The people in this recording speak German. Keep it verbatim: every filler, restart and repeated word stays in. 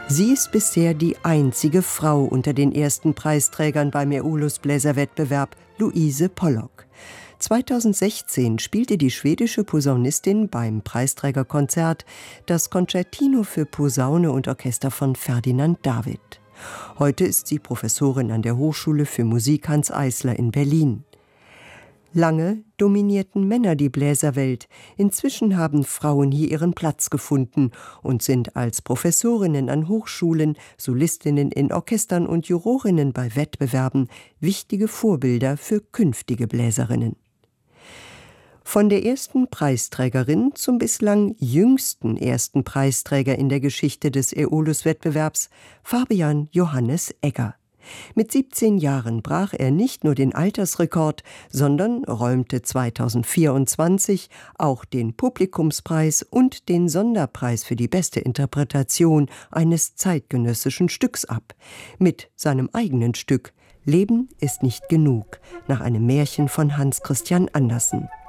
Sie ist bisher die einzige Frau unter den ersten Preisträgern beim Aeolus-Bläserwettbewerb, Louise Pollock. zweitausendsechzehn spielte die schwedische Posaunistin beim Preisträgerkonzert das Concertino für Posaune und Orchester von Ferdinand David. Heute ist sie Professorin an der Hochschule für Musik Hanns Eisler in Berlin. Lange dominierten Männer die Bläserwelt. Inzwischen haben Frauen hier ihren Platz gefunden und sind als Professorinnen an Hochschulen, Solistinnen in Orchestern und Jurorinnen bei Wettbewerben wichtige Vorbilder für künftige Bläserinnen. Von der ersten Preisträgerin zum bislang jüngsten ersten Preisträger in der Geschichte des Aeolus-Wettbewerbs, Fabian Johannes Egger. Mit siebzehn Jahren brach er nicht nur den Altersrekord, sondern räumte zweitausendvierundzwanzig auch den Publikumspreis und den Sonderpreis für die beste Interpretation eines zeitgenössischen Stücks ab. Mit seinem eigenen Stück »Leben ist nicht genug« nach einem Märchen von Hans Christian Andersen.